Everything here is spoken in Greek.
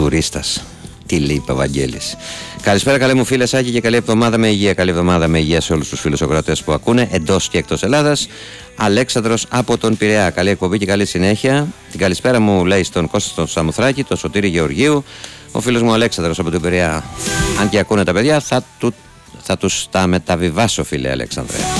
τουρίστας. Τι λέει ο Βαγγέλης. Καλησπέρα, καλέ μου φίλε Σάκη, και καλή εβδομάδα με υγεία. Καλή εβδομάδα με υγεία σε όλους τους φίλους ακροατές που ακούνε εντός και εκτός Ελλάδας. Αλέξανδρος από τον Πειραιά. Καλή εκπομπή και καλή συνέχεια. Την καλησπέρα μου λέει στον Κώστα τον Σαμουθράκη, τον Σωτήρη Γεωργίου. Ο φίλος μου Αλέξανδρος από τον Πειραιά. Αν και ακούνε τα παιδιά, θα τους τα μεταβιβάσω, φίλε Αλέξανδρε.